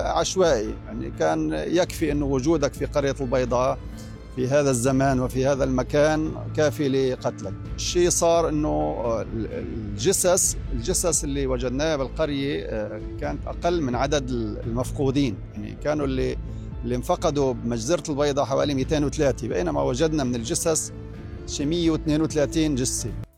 عشوائي، يعني كان يكفي أنه وجودك في قرية البيضاء في هذا الزمان وفي هذا المكان كافي لقتلك. الشيء صار أنه الجثث اللي وجدناها بالقرية كانت أقل من عدد المفقودين، يعني كانوا اللي انفقدوا بمجزرة البيضاء حوالي 203، بينما وجدنا من الجثث 132 جثة.